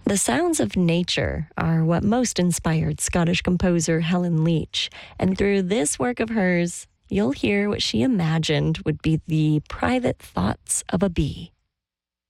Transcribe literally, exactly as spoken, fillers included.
The sounds of nature are what most inspired Scottish composer Helen Leach, and through this work of hers, you'll hear what she imagined would be the private thoughts of a bee.